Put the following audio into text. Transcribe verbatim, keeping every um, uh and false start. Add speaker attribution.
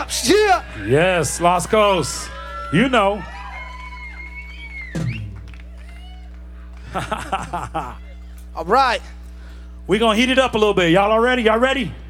Speaker 1: Yeah, yeah.
Speaker 2: Yes, Los Coast. You know.
Speaker 1: All right.
Speaker 2: We're going to heat it up a little bit. Y'all all ready? Y'all ready?